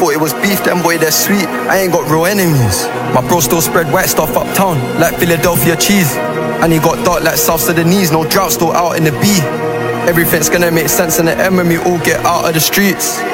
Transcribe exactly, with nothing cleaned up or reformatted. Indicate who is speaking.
Speaker 1: thought it was beef, them boy, they're sweet. I ain't got real enemies. My bro still spread white stuff uptown, like Philadelphia cheese. And he got dark like South Sudanese, no drought, still out in the B. Everything's gonna make sense in the end when we all get out of the streets.